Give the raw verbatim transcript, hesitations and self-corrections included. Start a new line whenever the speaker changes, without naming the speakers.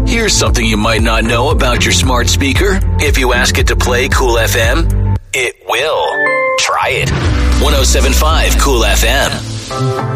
Here's something you might not know about your smart speaker. If you ask it to play Cool F M, it will. Try it. one oh seven point five Cool F M.